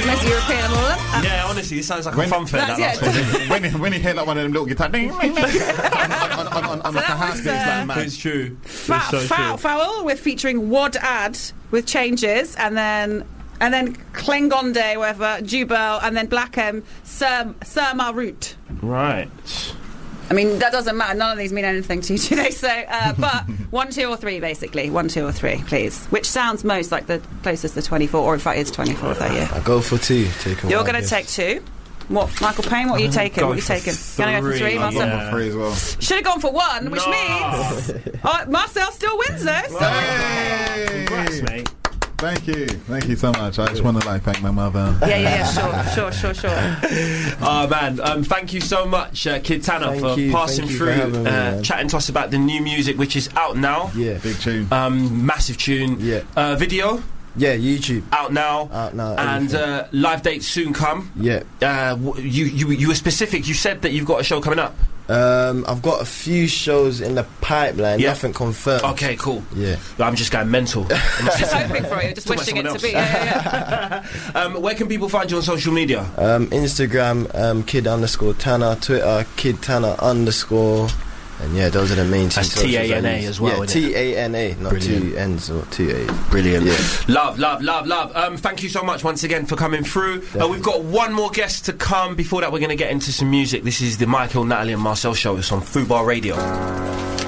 most European of all of them. Yeah, honestly, it sounds like a fun fair. When he hit like one of them little guitar, ding, ding, ding, on like a house, it's like mad. It's true. Foul with featuring Wad Ad with Changes, and then Klingonde, whatever, Jubel, and then Black M, Sir Marut. Right. I mean, that doesn't matter. None of these mean anything to you, do they? So, but 1, 2, or 3, basically. 1, 2, or 3, please. Which sounds most like the closest to 24, or in fact is 24 that year. I'll go for 2. You're going to take 2. What, Michael Payne? What are you taking? What are you taking? Going to go for 3, Marcel? I'm going for 3 as well. Should have gone for 1, which means Marcel still wins, though. So. Hey! Congrats, mate. Thank you so much. I just want to thank my mother. Yeah, sure. Oh man, thank you so much, Kid Tanner, for passing through, chatting to us about the new music, which is out now. Yeah, big tune. Massive tune. Yeah. Video. Yeah, YouTube. Out now. And live dates soon come. Yeah. You were specific. You said that you've got a show coming up. I've got a few shows in the pipeline. Nothing confirmed. Okay, cool. Yeah. I'm just going mental. Just hoping for it. Just wishing it to be. Where can people find you on social media? Instagram, kid_Tanner. Twitter, kid_Tanner_. And yeah, those are the main two. That's T-A-N-A as well. Yeah, T-A-N-A, not Brilliant. 2 N's or 2 A's. Brilliant. Yeah. Love. Thank you so much once again for coming through. We've got one more guest to come. Before that, we're going to get into some music. This is the Michael, Natalie and Marcel show. It's on Fubar Radio.